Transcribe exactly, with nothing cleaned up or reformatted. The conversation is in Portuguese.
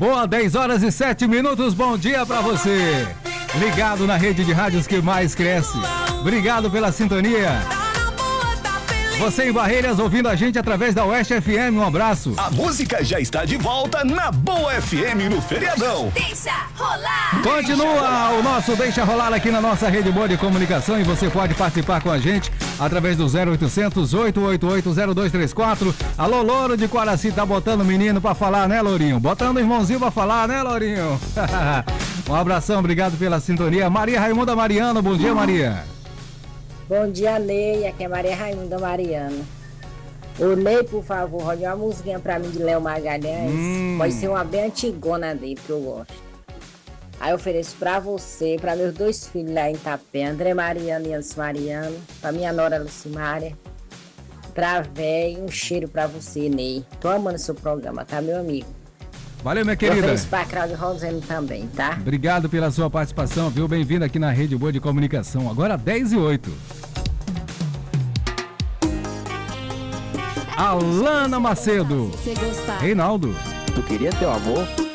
Boa, dez horas e sete minutos, bom dia pra você. Ligado na rede de rádios que mais cresce. Obrigado pela sintonia. Você em Barreiras ouvindo a gente através da Oeste F M, um abraço. A música já está de volta na Boa F M no feriadão. Deixa rolar. Continua o nosso Deixa Rolar aqui na nossa rede boa de comunicação e você pode participar com a gente através do zero oitocentos, oito oito oito, zero dois três quatro. Alô, Louro de Coraci, tá botando o menino pra falar, né, Lourinho? Botando o irmãozinho pra falar, né, Lourinho? Um abração, obrigado pela sintonia. Maria Raimunda Mariano, bom dia, Maria. Bom dia, Ney. Aqui é Maria Raimunda Mariano. O Ney, por favor, rode uma musiquinha pra mim de Léo Magalhães. Hum. Pode ser uma bem antigona dele, que eu gosto. Aí eu ofereço pra você, pra meus dois filhos lá em Itapé, André Mariano e Anderson Mariano, pra minha nora Lucimária, pra véia, um cheiro pra você, Ney. Tô amando seu programa, tá, meu amigo? Valeu, minha querida. Eu ofereço pra Cláudio Rosendo também, tá? Obrigado pela sua participação, viu? Bem-vindo aqui na Rede Boa de Comunicação. Agora dez e oito. Alana Macedo. Reinaldo. Tu queria teu amor?